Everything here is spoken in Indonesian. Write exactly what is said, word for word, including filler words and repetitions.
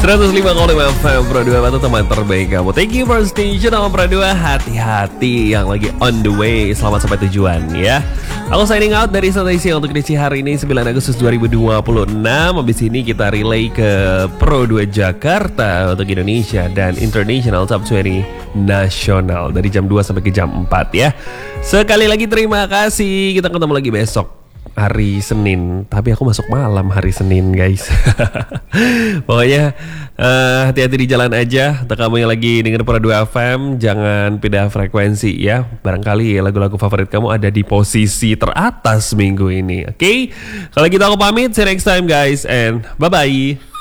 seratus lima koma lima F M Pro dua Batu, teman terbaik kamu. Thank you for station sama Pro dua. Hati-hati yang lagi on the way. Selamat sampai tujuan ya. Aku signing out dari Stasi untuk edisi hari ini sembilan Agustus dua ribu dua puluh enam. Habis ini kita relay ke Pro dua Jakarta untuk Indonesia dan International Top dua puluh Nasional dari jam dua sampai ke jam empat ya. Sekali lagi terima kasih. Kita ketemu lagi besok hari Senin, tapi aku masuk malam hari Senin guys. Pokoknya uh, hati-hati di jalan aja. Untuk kamu yang lagi denger Pro dua F M, jangan pindah frekuensi ya. Barangkali lagu-lagu favorit kamu ada di posisi teratas minggu ini. Oke, okay? Kalau gitu aku pamit. See you next time guys, and bye-bye.